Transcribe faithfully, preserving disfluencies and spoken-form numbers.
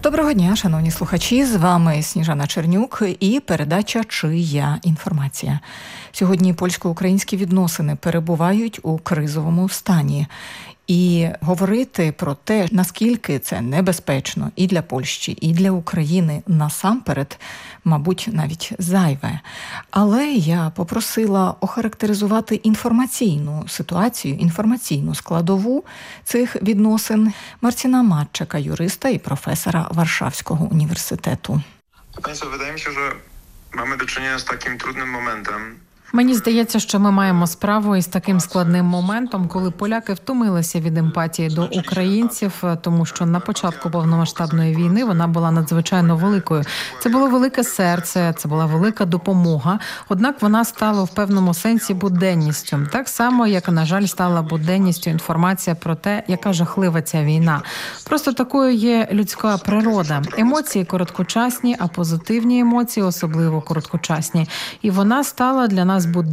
Доброго дня, шановні слухачі, з вами Сніжана Чернюк і передача «Чия інформація?». Сьогодні польсько-українські відносини перебувають у кризовому стані. І говорити про те, наскільки це небезпечно і для Польщі, і для України насамперед, мабуть, навіть зайве. Але я попросила охарактеризувати інформаційну ситуацію, інформаційну складову цих відносин Марціна Матчака, юриста і професора Варшавського університету. Państwo, wydaje mi się, że mamy do czynienia z takim trudnym momentem. Мені здається, що ми маємо справу із таким складним моментом, коли поляки втомилися від емпатії до українців, тому що на початку повномасштабної війни вона була надзвичайно великою. Це було велике серце, це була велика допомога, однак вона стала в певному сенсі буденністю. Так само, як, на жаль, стала буденністю інформація про те, яка жахлива ця війна. Просто такою є людська природа. Емоції короткочасні, а позитивні емоції особливо короткочасні. І вона стала для нас буденністю.